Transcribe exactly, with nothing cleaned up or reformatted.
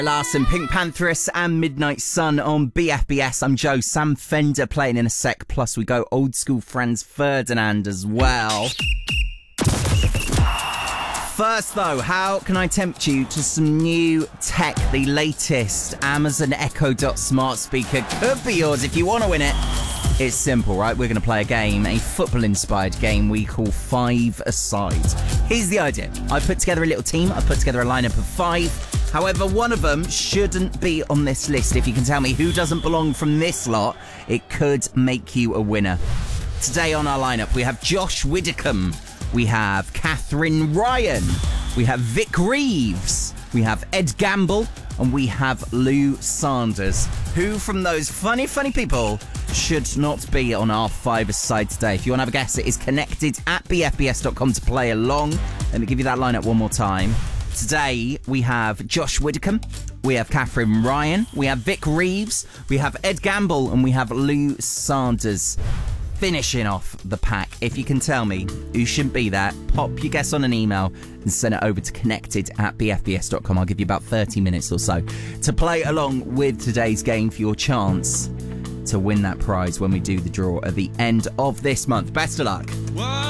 Larson, Pink Pantheress and Midnight Sun on B F B S. I'm Joe, Sam Fender playing in a sec, plus we go old school Franz Ferdinand as well. First though, how can I tempt you to some new tech? The latest Amazon Echo Dot smart speaker could be yours if you want to win it. It's simple, right? We're going to play a game, a football-inspired game we call Five Aside. Here's the idea. I put together a little team. I put together a lineup of five. However, one of them shouldn't be on this list. If you can tell me who doesn't belong from this lot, it could make you a winner. Today on our lineup, we have Josh Widdicombe. We have Catherine Ryan. We have Vic Reeves. We have Ed Gamble. And we have Lou Sanders. Who from those funny, funny people should not be on our five-a-side today? If you want to have a guess, it is connected at b f b s dot com to play along. Let me give you that lineup one more time. Today, we have Josh Widdicombe, we have Catherine Ryan, we have Vic Reeves, we have Ed Gamble, and we have Lou Sanders. Finishing off the pack, if you can tell me who shouldn't be there, pop your guess on an email and send it over to connected at b f b s dot com. I'll give you about thirty minutes or so to play along with today's game for your chance to win that prize when we do the draw at the end of this month. Best of luck. Whoa.